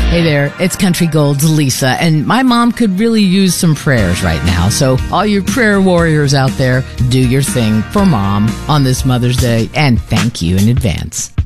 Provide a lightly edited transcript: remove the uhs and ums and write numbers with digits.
Hey there, it's Country Gold's Lisa, and my mom could really use some prayers right now. So all you prayer warriors out there, do your thing for Mom on this Mother's Day, and thank you in advance.